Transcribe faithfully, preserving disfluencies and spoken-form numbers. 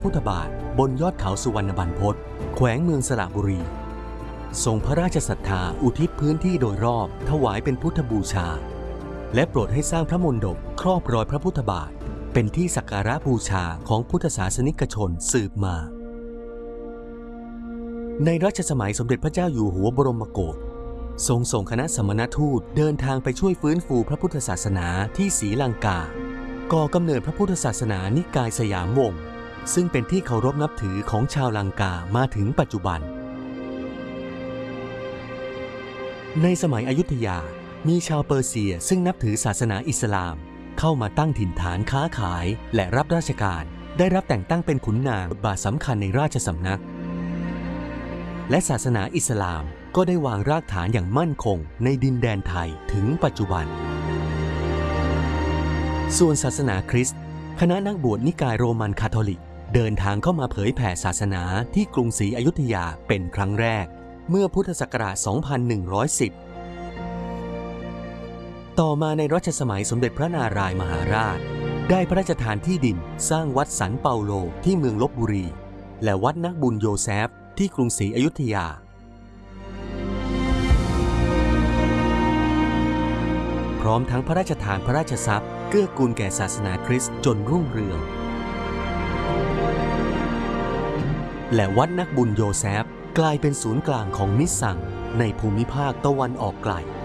พุทธบาทบนยอดเขาสุวรรณบรรพตแขวงเมืองสระบุรีทรงพระราชศรัทธาอุทิศพื้นที่โดยรอบถวายเป็นพุทธบูชาและโปรดให้สร้างพระมณฑปครอบรอยพระพุทธบาทเป็นที่สักการะบูชาของพุทธศาสนิกชนสืบมาในรัชสมัยสมเด็จพระเจ้าอยู่หัวบรมโกศทรงส่งคณะสมณทูตเดินทางไปช่วยฟื้นฟูพระพุทธศาสนาที่ศรีลังกาก่อกำเนิดพระพุทธศาสนานิกายสยามวงศ์ซึ่งเป็นที่เคารพนับถือของชาวลังกามาถึงปัจจุบันในสมัยอยุธยามีชาวเปอร์เซียซึ่งนับถือศาสนาอิสลามเข้ามาตั้งถิ่นฐานค้าขายและรับราชการได้รับแต่งตั้งเป็นขุนนางบทบาทสำคัญในราชสำนักและศาสนาอิสลามก็ได้วางรากฐานอย่างมั่นคงในดินแดนไทยถึงปัจจุบันส่วนศาสนาคริสต์คณะนักบวชนิกายโรมันคาทอลิกเดินทางเข้ามาเผยแผ่ศาสนาที่กรุงศรีอยุธยาเป็นครั้งแรกเมื่อพุทธศักราช สองพันหนึ่งร้อยสิบ ต่อมาในรัชสมัยสมเด็จพระนารายมหาราชได้พระราชทานที่ดินสร้างวัดสันเปาโลที่เมืองลพบุรีและวัดนักบุญโยเซฟที่กรุงศรีอยุธยาพร้อมทั้งพระราชทานพระราชทรัพย์เกื้อกูลแก่ศาสนาคริสต์จนรุ่งเรืองและวัดนักบุญโยเซฟกลายเป็นศูนย์กลางของมิสซังในภูมิภาคตะวันออกไกล